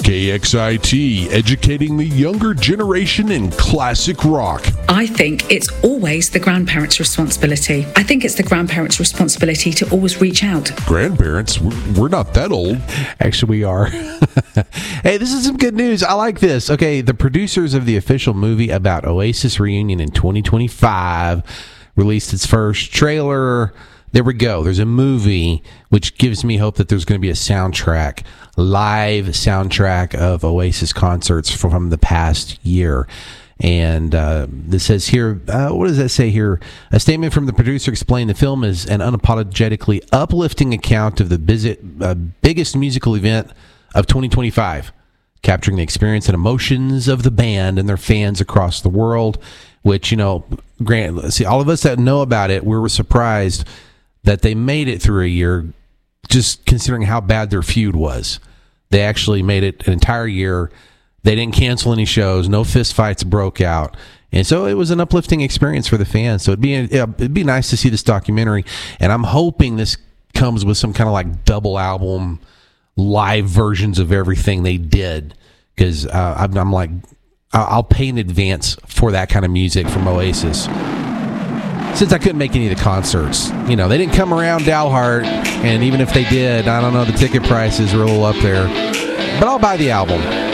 KXIT, educating the younger generation in classic rock. I think it's always the grandparents' responsibility. I think it's the grandparents' responsibility to always reach out. Grandparents? We're not that old. Actually, we are. Hey, this is some good news. I like this. Okay, the producers of the official movie about Oasis reunion in 2025 released its first trailer. There we go. There's a movie, which gives me hope that there's going to be a soundtrack, live soundtrack of Oasis concerts from the past year. And this says here, what does that say here? A statement from the producer explained the film is an unapologetically uplifting account of the biggest musical event of 2025, capturing the experience and emotions of the band and their fans across the world, which, you know, see, all of us that know about it, we were surprised that they made it through a year, just considering how bad their feud was. They actually made it an entire year. They didn't cancel any shows. No fist fights broke out. And so it was an uplifting experience for the fans. So it'd be nice to see this documentary. And I'm hoping this comes with some kind of like double album, live versions of everything they did. Because I'm like, I'll pay in advance for that kind of music from Oasis. Since I couldn't make any of the concerts, you know, they didn't come around Dalhart, and even if they did, I don't know, the ticket prices are a little up there. But I'll buy the album.